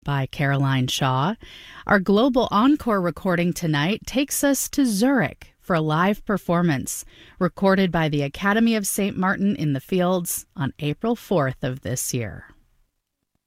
by Caroline Shaw. Our global encore recording tonight takes us to Zurich for a live performance recorded by the Academy of St. Martin in the Fields on April 4th of this year.